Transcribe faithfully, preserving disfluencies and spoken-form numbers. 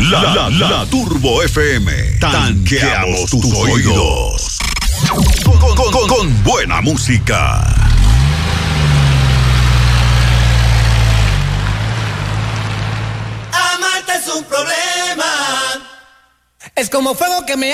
La, la, la Turbo F M. Tanqueamos tus oídos. Con, con, con, con, con buena música. Amarte es un problema. Es como fuego que me